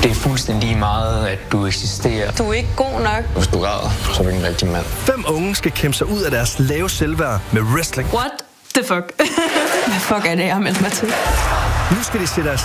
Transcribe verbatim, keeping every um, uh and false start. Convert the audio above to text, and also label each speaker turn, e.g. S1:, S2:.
S1: Det er fuldstændig meget, at du eksisterer.
S2: Du er ikke god nok.
S1: Hvis du græder, så er du ikke en rigtig mand.
S3: Fem unge skal kæmpe sig ud af deres lave selvværd med wrestling.
S2: What the fuck? Hvad fuck er det, jeg har meldt mig til?
S3: Nu skal de se deres